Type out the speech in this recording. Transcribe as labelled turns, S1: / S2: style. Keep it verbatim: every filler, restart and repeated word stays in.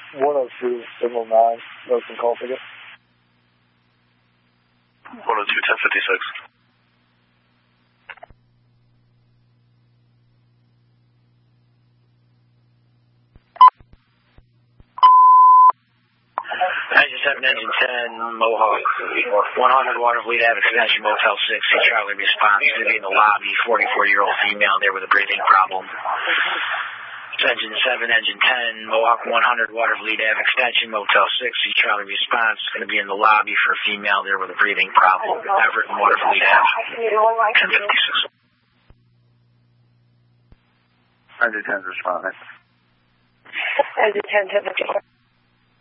S1: one oh two, seven oh nine, notes and call ticket.
S2: one oh two, ten fifty-six.
S3: Engine seven, engine ten, Mohawk, one hundred Waterfleet Ave extension, Motel six, see Charlie response, going to be in the lobby, forty-four-year-old female there with a breathing problem. Engine seven, engine ten, Mohawk one hundred Waterfleet Ave extension, Motel six, see Charlie response, going to be in the lobby for a female there with a breathing problem. Everett and Waterfleet Ave, ten fifty-six.
S2: Engine ten responding.
S4: Engine ten, ten fifty-six.